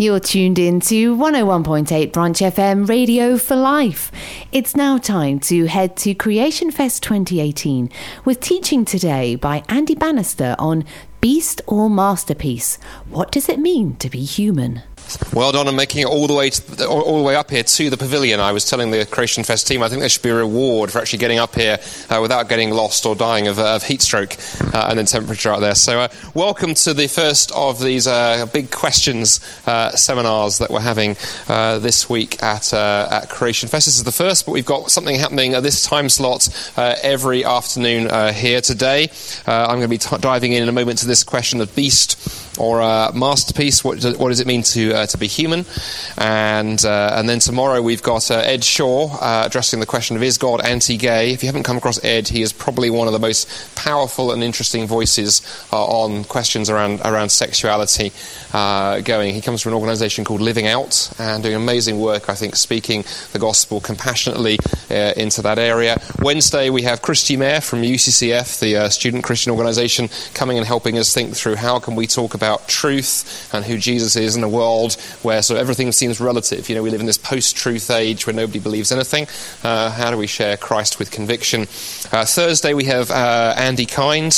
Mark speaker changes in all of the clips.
Speaker 1: You're tuned in to 101.8 Branch FM Radio for Life. It's now time to head to Creation Fest 2018 with teaching today by Andy Bannister on Beast or Masterpiece. What does it mean to be human?
Speaker 2: Well done on making it all the way up here to the pavilion. I was telling the Creation Fest team I think there should be a reward for actually getting up here without getting lost or dying of heat stroke and then temperature out there. So welcome to the first of these big questions seminars that we're having this week at Creation Fest. This is the first, but we've got something happening at this time slot every afternoon here today. I'm going to be diving in a moment to this question of beast or masterpiece. What does it mean to be human? And then tomorrow we've got Ed Shaw addressing the question of, is God anti-gay? If you haven't come across Ed, he is probably one of the most powerful and interesting voices on questions around sexuality going. He comes from an organisation called Living Out and doing amazing work, I think, speaking the gospel compassionately into that area. Wednesday we have Christy Mayer from UCCF, the student Christian organisation, coming and helping us think through how can we talk about truth and who Jesus is in a world where sort of everything seems relative. You know, we live in this post-truth age where nobody believes anything. How do we share Christ with conviction? Thursday we have Andy Kind,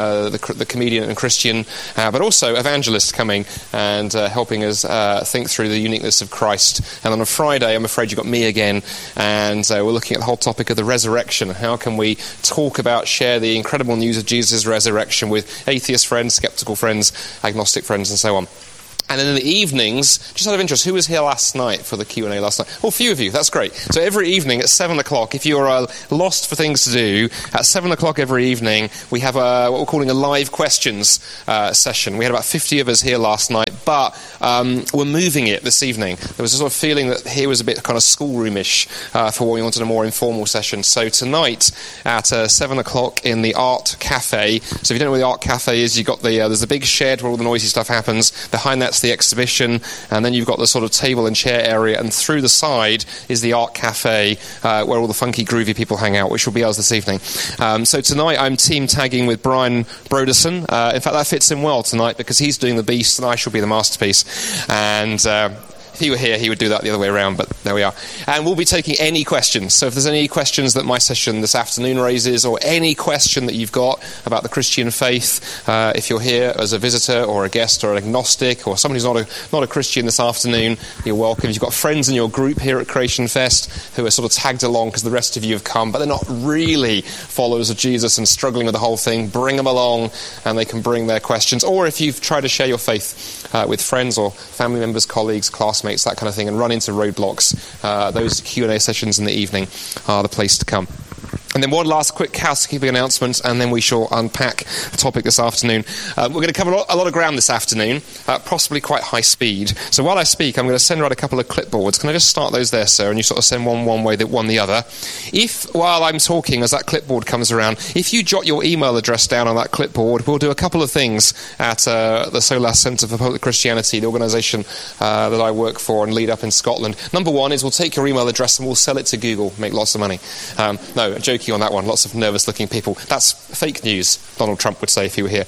Speaker 2: the comedian and Christian, but also evangelist, coming and helping us think through the uniqueness of Christ. And on a Friday, I'm afraid you've got me again, and we're looking at the whole topic of the resurrection. How can we talk about, share the incredible news of Jesus' resurrection with atheist friends, skeptical friends, agnostic friends, and so on. And then in the evenings, just out of interest, who was here last night for the Q&A last night? Oh, a few of you, that's great. So every evening at 7 o'clock, if you're lost for things to do, at 7 o'clock every evening, we have what we're calling a live questions session. We had about 50 of us here last night, but we're moving it this evening. There was a sort of feeling that here was a bit kind of schoolroomish for what we wanted, a more informal session. So tonight at 7 o'clock in the Art Cafe, so if you don't know where the Art Cafe is, you've got there's a big shed where all the noisy stuff happens. Behind that's the exhibition, and then you've got the sort of table and chair area, and through the side is the Art Cafe where all the funky groovy people hang out, which will be us this evening. So tonight I'm team tagging with Brian Broderson. In fact, that fits in well tonight because he's doing the beast and I shall be the masterpiece, and if he were here, he would do that the other way around, but there we are. And we'll be taking any questions. So if there's any questions that my session this afternoon raises, or any question that you've got about the Christian faith, if you're here as a visitor or a guest or an agnostic or somebody who's not a Christian this afternoon, you're welcome. You've got friends in your group here at Creation Fest who are sort of tagged along because the rest of you have come, but they're not really followers of Jesus and struggling with the whole thing. Bring them along and they can bring their questions. Or if you've tried to share your faith with friends or family members, colleagues, classmates, that kind of thing, and run into roadblocks, those Q&A sessions in the evening are the place to come. And then one last quick housekeeping announcement, and then we shall unpack the topic this afternoon. We're going to cover a lot of ground this afternoon, possibly quite high speed. So while I speak, I'm going to send around a couple of clipboards. Can I just start those there, sir? And you sort of send one way, one the other. If, while I'm talking, as that clipboard comes around, if you jot your email address down on that clipboard, we'll do a couple of things at the Solas Centre for Public Christianity, the organisation that I work for and lead up in Scotland. Number one is we'll take your email address and we'll sell it to Google, make lots of money. No, joking on that one, lots of nervous-looking people. That's fake news, Donald Trump would say if he were here.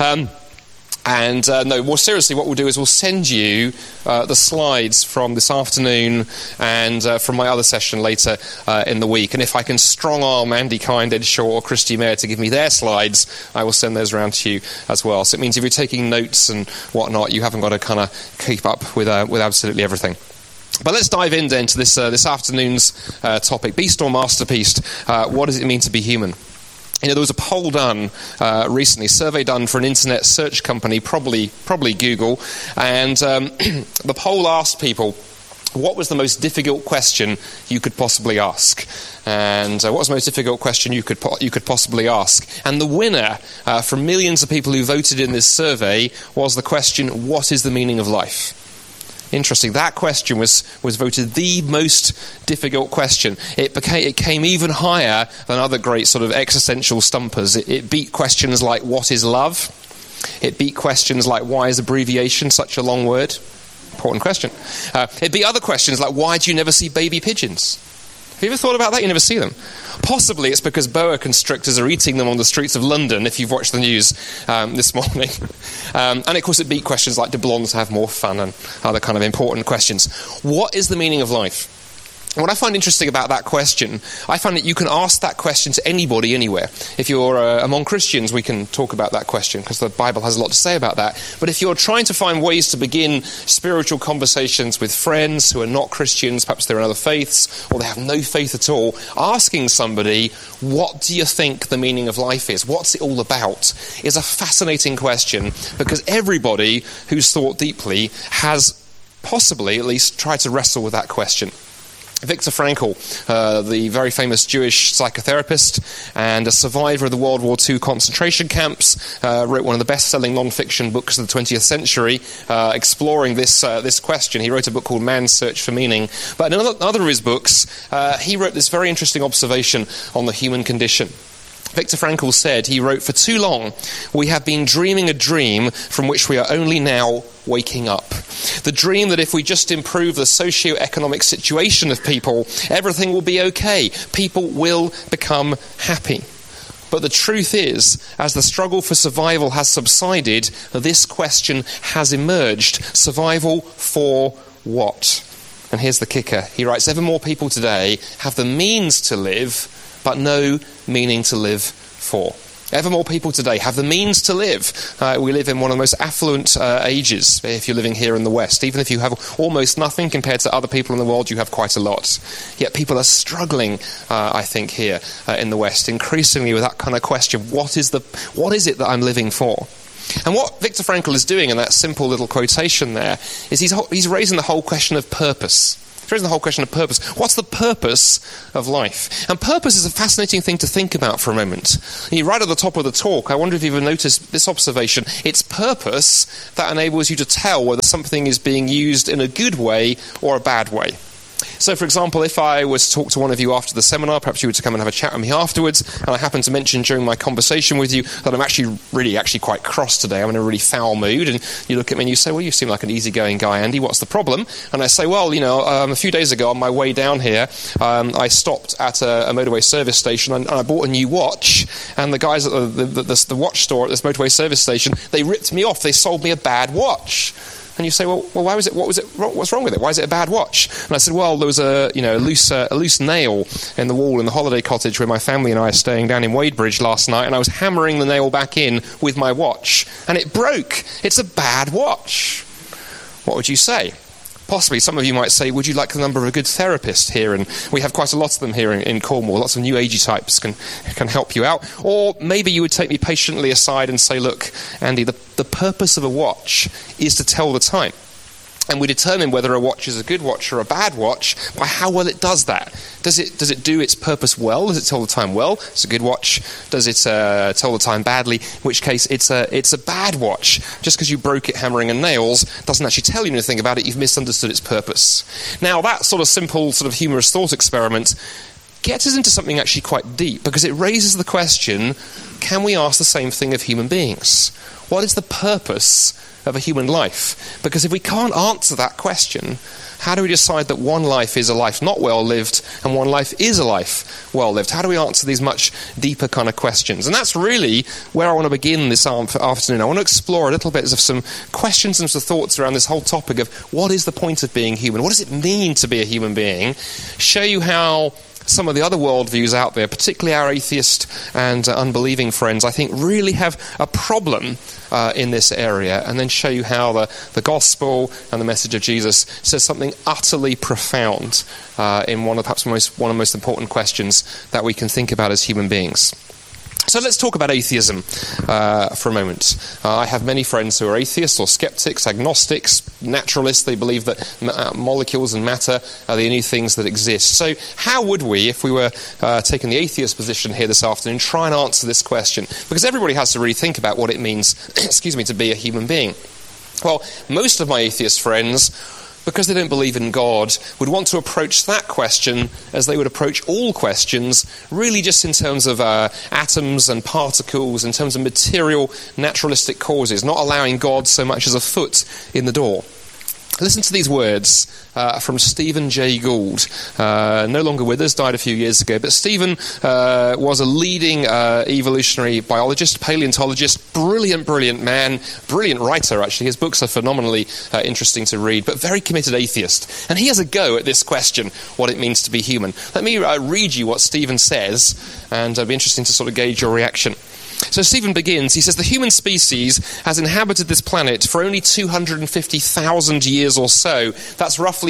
Speaker 2: No, more seriously, what we'll do is we'll send you the slides from this afternoon and from my other session later in the week. And if I can strong-arm Andy Kind, Ed Shaw or Christy Mayer to give me their slides, I will send those around to you as well. So it means if you're taking notes and whatnot, you haven't got to kind of keep up with absolutely everything. But let's dive in then to this afternoon's topic, Beast or Masterpiece. What does it mean to be human? You know, there was a poll done recently, survey done for an internet search company, probably Google, and the poll asked people, what was the most difficult question you could possibly ask? And what was the most difficult question you could possibly ask? And the winner, from millions of people who voted in this survey, was the question, what is the meaning of life? Interesting. That question was voted the most difficult question. It came even higher than other great sort of existential stumpers. It beat questions like, what is love? It beat questions like, why is abbreviation such a long word? Important question. It beat other questions like, why do you never see baby pigeons? Have you ever thought about that? You never see them. Possibly it's because boa constrictors are eating them on the streets of London, if you've watched the news this morning. And of course it beat questions like, do blondes have more fun, and other kind of important questions. What is the meaning of life? What I find interesting about that question, I find that you can ask that question to anybody, anywhere. If you're among Christians, we can talk about that question, because the Bible has a lot to say about that. But if you're trying to find ways to begin spiritual conversations with friends who are not Christians, perhaps they're in other faiths, or they have no faith at all, asking somebody, what do you think the meaning of life is? What's it all about? Is a fascinating question, because everybody who's thought deeply has possibly at least tried to wrestle with that question. Viktor Frankl, the very famous Jewish psychotherapist and a survivor of the World War II concentration camps, wrote one of the best-selling non-fiction books of the 20th century, exploring this question. He wrote a book called Man's Search for Meaning. But in another of his books, he wrote this very interesting observation on the human condition. Viktor Frankl said, he wrote, "For too long, we have been dreaming a dream from which we are only now waking up. The dream that if we just improve the socio-economic situation of people, everything will be okay. People will become happy. But the truth is, as the struggle for survival has subsided, this question has emerged. Survival for what?" And here's the kicker. He writes, "Ever more people today have the means to live, but no meaning to live for." Ever more people today have the means to live. We live in one of the most affluent ages, if you're living here in the West. Even if you have almost nothing compared to other people in the world, you have quite a lot. Yet people are struggling, I think, here in the West, increasingly with that kind of question, what is it that I'm living for? And what Viktor Frankl is doing in that simple little quotation there is he's raising the whole question of purpose. He's raising the whole question of purpose. What's the purpose of life? And purpose is a fascinating thing to think about for a moment. Right at the top of the talk, I wonder if you've ever noticed this observation. It's purpose that enables you to tell whether something is being used in a good way or a bad way. So, for example, if I was to talk to one of you after the seminar, perhaps you were to come and have a chat with me afterwards, and I happen to mention during my conversation with you that I'm actually quite cross today, I'm in a really foul mood, and you look at me and you say, well, you seem like an easygoing guy, Andy, what's the problem? And I say, well, a few days ago on my way down here, I stopped at a motorway service station and I bought a new watch, and the guys at the watch store at this motorway service station, they ripped me off, they sold me a bad watch. And you say, well, why was it? What's wrong with it? Why is it a bad watch? And I said, well, there was a loose nail in the wall in the holiday cottage where my family and I are staying down in Wadebridge last night, and I was hammering the nail back in with my watch, and it broke. It's a bad watch. What would you say? Possibly some of you might say, would you like the number of a good therapist here? And we have quite a lot of them here in Cornwall. Lots of new agey types can help you out. Or maybe you would take me patiently aside and say, look, Andy, the purpose of a watch is to tell the time. And we determine whether a watch is a good watch or a bad watch by how well it does that. Does it do its purpose well? Does it tell the time well? It's a good watch. Does it tell the time badly? In which case, it's a bad watch. Just because you broke it hammering and nails doesn't actually tell you anything about it. You've misunderstood its purpose. Now, that sort of simple, sort of humorous thought experiment gets us into something actually quite deep, because it raises the question, can we ask the same thing of human beings? What is the purpose of a human life? Because if we can't answer that question, how do we decide that one life is a life not well lived and one life is a life well lived? How do we answer these much deeper kind of questions? And that's really where I want to begin this afternoon. I want to explore a little bit of some questions and some thoughts around this whole topic of what is the point of being human? What does it mean to be a human being? Show you how some of the other worldviews out there, particularly our atheist and unbelieving friends, I think really have a problem in this area, and then show you how the gospel and the message of Jesus says something utterly profound in one of the most important questions that we can think about as human beings. So let's talk about atheism for a moment. I have many friends who are atheists or skeptics, agnostics, naturalists. They believe that molecules and matter are the only things that exist. So how would we, if we were taking the atheist position here this afternoon, try and answer this question? Because everybody has to really think about what it means, to be a human being. Well, most of my atheist friends, because they don't believe in God, would want to approach that question as they would approach all questions, really just in terms of atoms and particles, in terms of material, naturalistic causes, not allowing God so much as a foot in the door. Listen to these words from Stephen Jay Gould, no longer with us, died a few years ago. But Stephen was a leading evolutionary biologist, paleontologist, brilliant man, brilliant writer, actually. His books are phenomenally interesting to read, but very committed atheist. And he has a go at this question, what it means to be human. Let me read you what Stephen says, and it'll be interesting to sort of gauge your reaction. So Stephen begins, he says, the human species has inhabited this planet for only 250,000 years or so. That's roughly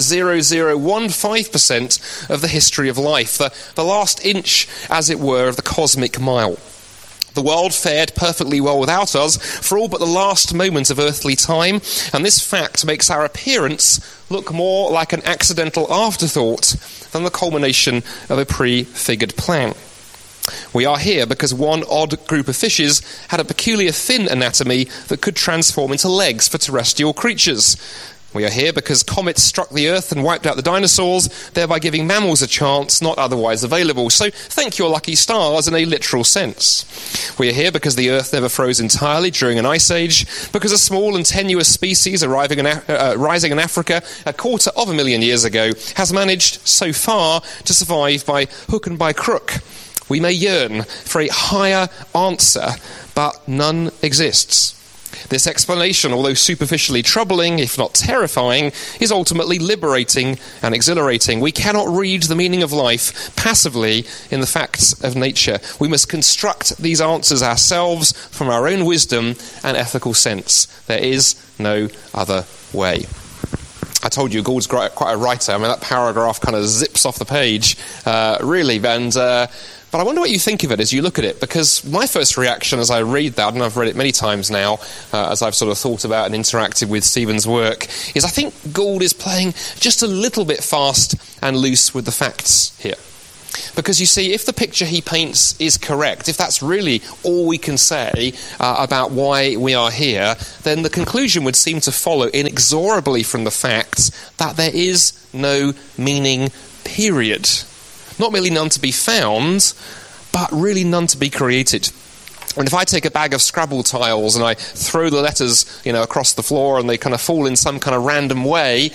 Speaker 2: 0.0015% of the history of life, the last inch, as it were, of the cosmic mile. The world fared perfectly well without us for all but the last moment of earthly time, and this fact makes our appearance look more like an accidental afterthought than the culmination of a prefigured plan. We are here because one odd group of fishes had a peculiar fin anatomy that could transform into legs for terrestrial creatures. We are here because comets struck the Earth and wiped out the dinosaurs, thereby giving mammals a chance not otherwise available. So thank your lucky stars in a literal sense. We are here because the Earth never froze entirely during an ice age, because a small and tenuous species rising in Africa 250,000 years ago has managed so far to survive by hook and by crook. We may yearn for a higher answer, but none exists. This explanation, although superficially troubling, if not terrifying, is ultimately liberating and exhilarating. We cannot read the meaning of life passively in the facts of nature. We must construct these answers ourselves from our own wisdom and ethical sense. There is no other way. I told you, Gould's quite a writer. I mean, that paragraph kind of zips off the page, really. But I wonder what you think of it as you look at it, because my first reaction as I read that, and I've read it many times now, as I've sort of thought about and interacted with Stephen's work, is I think Gould is playing just a little bit fast and loose with the facts here. Because you see, if the picture he paints is correct, if that's really all we can say about why we are here, then the conclusion would seem to follow inexorably from the facts that there is no meaning, period. Not merely none to be found, but really none to be created. And if I take a bag of Scrabble tiles and I throw the letters, across the floor and they kind of fall in some kind of random way,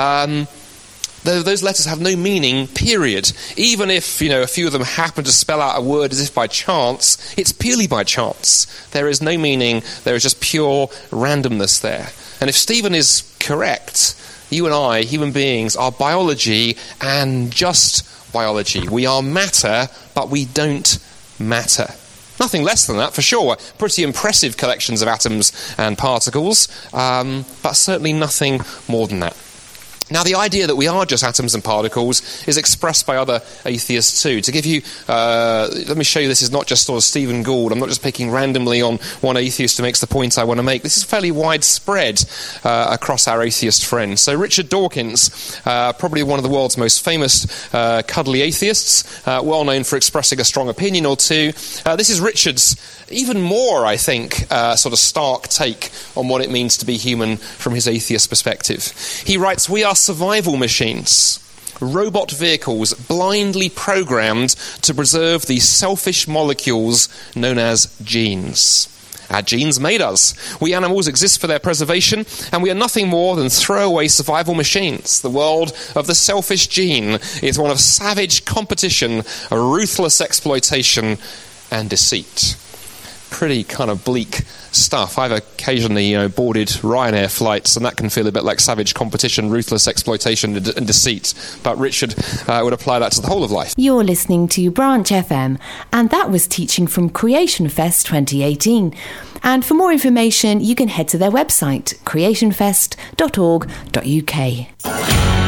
Speaker 2: those letters have no meaning, period. Even if, a few of them happen to spell out a word as if by chance, it's purely by chance. There is no meaning, there is just pure randomness there. And if Stephen is correct, you and I, human beings, are biology and just biology. We are matter, but we don't matter. Nothing less than that, for sure. Pretty impressive collections of atoms and particles, but certainly nothing more than that. Now, the idea that we are just atoms and particles is expressed by other atheists too. To give you, let me show you, this is not just sort of Stephen Gould. I'm not just picking randomly on one atheist who makes the point I want to make. This is fairly widespread across our atheist friends. So Richard Dawkins, probably one of the world's most famous cuddly atheists, well known for expressing a strong opinion or two. This is Richard's even more, I think, sort of stark take on what it means to be human from his atheist perspective. He writes, "We are survival machines, robot vehicles blindly programmed to preserve these selfish molecules known as genes. Our genes made us. We animals exist for their preservation, and we are nothing more than throwaway survival machines. The world of the selfish gene is one of savage competition, a ruthless exploitation, and deceit." Pretty kind of bleak stuff. I've occasionally, boarded Ryanair flights, and that can feel a bit like savage competition, ruthless exploitation, and deceit. But Richard would apply that to the whole of life.
Speaker 1: You're listening to Branch FM, and that was teaching from Creation Fest 2018. And for more information, you can head to their website, creationfest.org.uk.